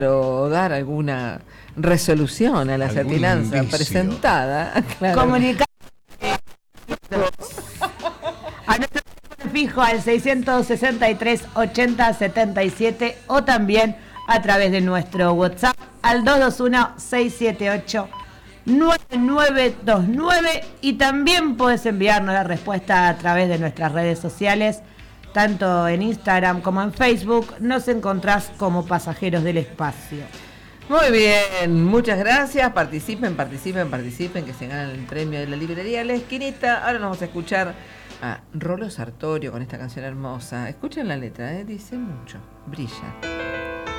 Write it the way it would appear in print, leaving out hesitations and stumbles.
o dar alguna resolución a la Algún acertinanza indicio. presentada. Claro. Comunicar a nuestro teléfono fijo al 663 80 77 o también a través de nuestro WhatsApp al 221 678 9929 y también puedes enviarnos la respuesta a través de nuestras redes sociales, tanto en Instagram como en Facebook. Nos encontrás como Pasajeros del Espacio. Muy bien, muchas gracias. Participen, que se ganan el premio de la librería La Esquinita. Ahora nos vamos a escuchar a Rolo Sartorio con esta canción hermosa. Escuchen la letra, dice mucho. Brilla.